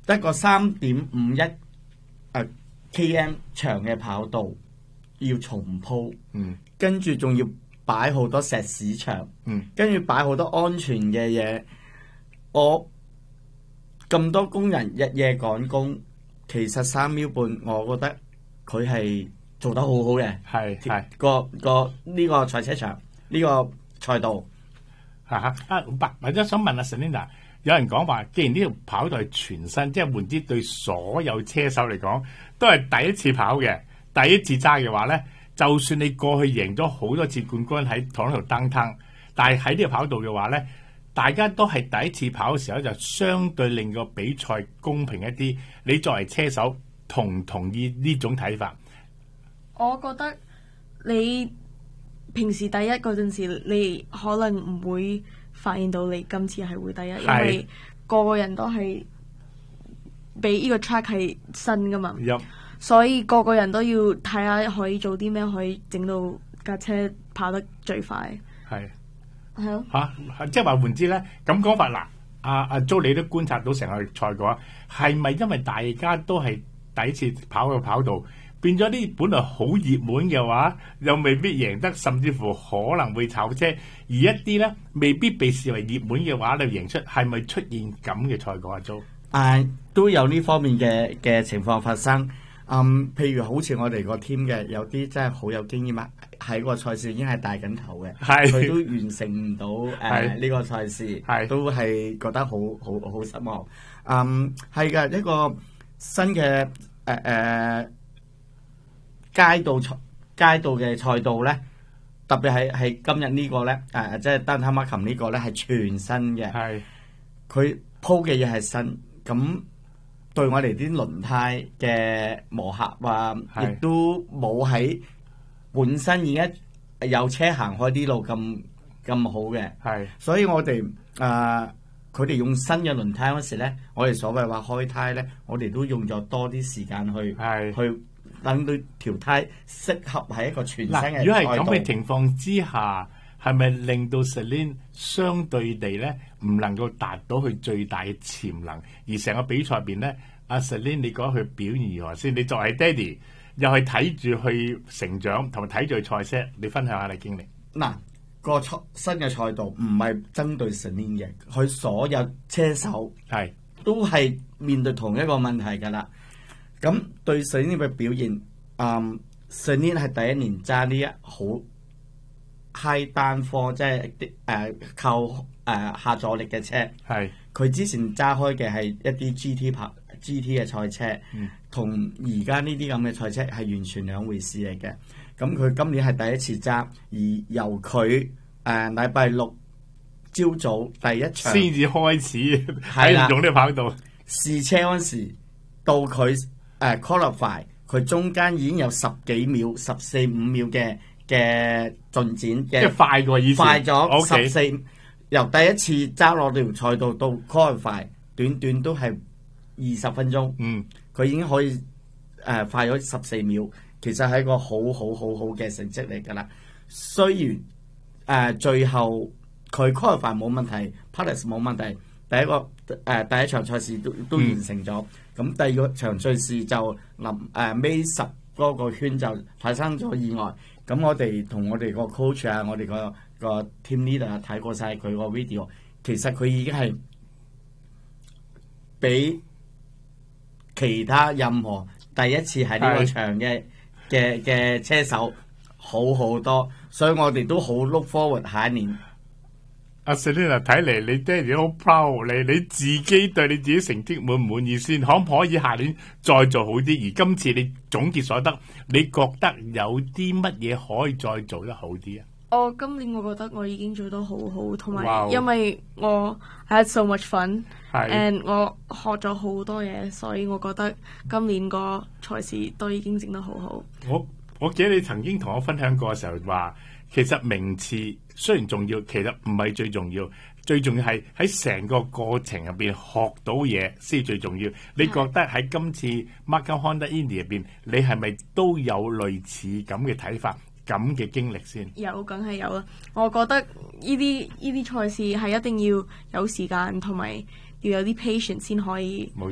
一個3.51km 長嘅跑道要重鋪，跟住仲要擺好多石屎牆，跟住擺好多安全嘅嘢。我咁多工人日夜趕工，其實3秒半，我覺得佢係做得好好嘅。 係呢個賽車場呢個賽道或者想問阿 Selina， 有人講話，既然呢條跑道係全新，即係換之對所有車手嚟講都係第一次跑嘅，第一次揸嘅話咧，就算你過去贏咗好多次冠軍喺同一條downtown，但係喺呢條跑道嘅話咧，大家都係第一次跑嘅時候，就相對令個比賽公平一啲。你作為車手同唔同意呢種睇法？ 我覺得你平時第一嗰陣時，你可能唔會發現到你今次係會第一，因為個個人都係比呢個 track 係新噶嘛，所以個個人都要睇下可以做啲咩，可以整到架車跑得最快。係咯即係話換之咧，咁講法嗱，阿 Jo 你都觀察到成個賽嘅話，係咪因為大家都係第一次跑個跑道，變咗啲本來好熱門嘅話，又未必贏得，甚至乎可能會炒車，而一啲咧未必被視為熱門嘅話，你贏出，係咪出現咁嘅賽果啊 Jo？ 都有呢方面嘅情況發生。譬如好似我哋個 team 嘅，有啲真係好有經驗啊，喺個賽事已經係帶緊頭嘅，佢都完成唔到呢個賽事，都係覺得好失望。係嘅，一個新嘅街道嘅賽道咧，特別係今日呢個咧，即係丹塔馬琴呢個咧係全新嘅，佢鋪嘅嘢係新，咁對我哋啲輪胎嘅磨合亦都冇喺本身已經有車行開啲路咁好嘅，所以我哋佢哋用新嘅輪胎嗰時咧，我哋所謂話開胎咧，我哋都用咗多啲時間去等到條胎適合喺一個全新嘅賽道。 如果係咁嘅情況之下，係咪令到 Celine 相對地咧唔能夠達到佢最大嘅潛能？而成個比賽入邊咧，阿 Celine 你覺得佢表現如何先？你作為爹哋，又係睇住佢成長，同埋睇住佢賽車，你分享下你經歷。 個新嘅賽道唔係針對 Celine 嘅，佢所有車手都係面對同一個問題㗎啦。咁對 Celine 嘅表現，Celine 係第一年揸呢一好 high 單科，即係靠下阻力嘅車。佢之前揸開嘅係一啲 GT 嘅賽車，同而家呢啲咁嘅賽車係完全兩回事嚟嘅。咁佢今年係第一次揸，而由佢禮拜六朝早第一場先至開始喺用呢個跑道試車嗰時，到佢qualify， 佢中間已經有10幾秒、14、15秒嘅進展嘅， 即係快過以前， 快咗14。由第一次揸落條賽道到 qualify， 短都係20分鐘。佢已經可以快咗14秒。其實係一個好嘅成績嚟㗎啦。雖然最後佢 qualify 冇問題 ，Palace 冇問題，第一場賽事都完成咗。咁第二個場賽事就尾10嗰個圈就發生咗意外。咁我哋同我哋個 coach 我哋個 team leader 睇過晒佢個 video， 其實佢已經係比其他任何第一次喺呢個場嘅車手好多，所以我哋都好 look forward 下一年。 阿 Selina 睇嚟你爹哋好 proud 你自己對你自己成績滿唔滿意先？可唔可以下年再做好啲？而今次你總結所得，你覺得有啲乜嘢可以再做得好啲啊？ 今年我覺得我已經做得好好，同埋因為我 had so much fun，and 我學咗好多嘢，所以我覺得今年個賽事都已經整得好好。 我記得你曾經同我分享過嘅時候話，其實名次雖然重要，其實唔係最重要，最重要係喺成個過程入邊學到嘢先係最重要。你覺得喺今次 Macau Honda Indy 入邊，你係咪都有類似咁嘅睇法、咁嘅經歷先？ 有，梗係有啦。我覺得呢啲賽事係一定要有時間，同埋要有啲 patience 先可以